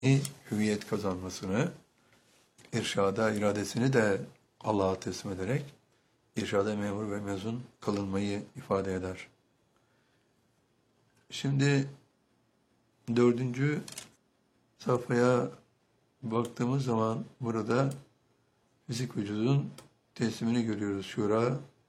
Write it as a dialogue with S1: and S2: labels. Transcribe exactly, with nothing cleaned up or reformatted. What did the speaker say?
S1: hüviyet kazanmasını, irşada iradesini de Allah'a teslim ederek irşada memur ve mezun kılınmayı ifade eder. Şimdi dördüncü sayfaya baktığımız zaman burada fizik vücudun teslimini görüyoruz. Şura